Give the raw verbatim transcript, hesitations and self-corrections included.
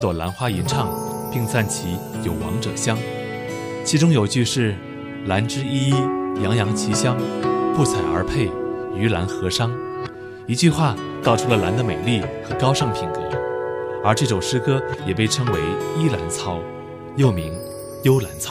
朵兰花吟唱，并赞其有王者香。其中有句是兰之依依，洋洋其香，不采而配，于兰何伤。一句话道出了兰的美丽和高尚品格，而这首诗歌也被称为依兰操，又名幽兰操。